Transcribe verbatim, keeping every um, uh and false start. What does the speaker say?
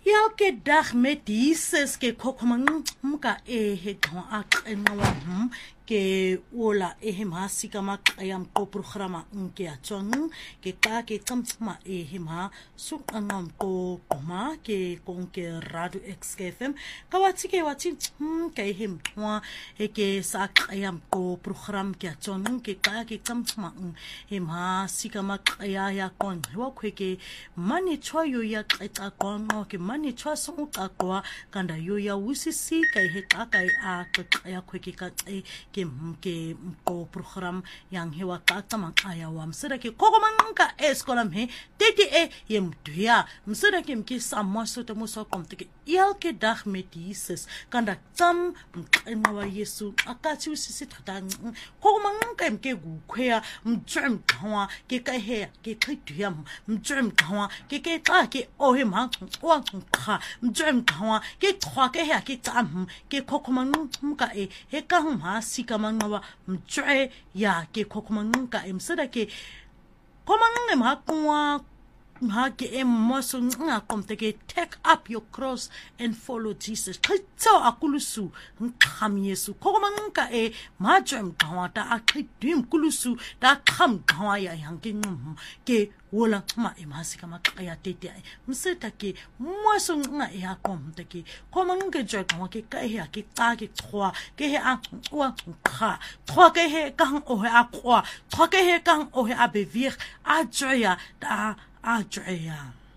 Ya ke dag met Jesus ke kokomang muka e he ton ak enwa hum ke ola e he masika mak ayam ko programa nke atong ke ka ke tsamtsma e he ma su angam ko koma ke konke radio X F M ka wati ke wati hm ke him twa e ke sak ayam ko program ke atong ke ka ke tsamtsma e ma sika mak ya ya kon wa ke mani choyo ya eta kon ke mani chwa song ka kwa kanda yo ya wisisi kai he ka kai a ka ya kweke ka e ke ke ko program yang hewa ka tama aya wa msira ke koko manka eskolam he tete e yem tuya msira ke mki samwa so te muso kom te elke dag met Jesus kanda tam mkena wa Yesu akati wisisi tata koko manka mke gukwea mjum kwa ke ka he ke tuya mjum kwa ke ke ka ke o he ma wa ka mjum kwa ke twa ke he ke tam ke koko manka e he ka ma sika manga wa mjwe ya ke kokomanga emsada ke komanga ma kwa ma ke emoso nga komteke take up your cross and follow Jesus khitso akulusu nkham Yesu kokomanga e ma jwem kwata akhidim kulusu da kham kwa ya yanke ngum ke wola ma emasi kama ya tete ai mseta ke moso nga ya komteke komanga jwe kwa ke ka ya ke ta ke twa ke he a wa kha twa ke he kang o he a kwa twa ke he kang o he a bevir a jya da a jya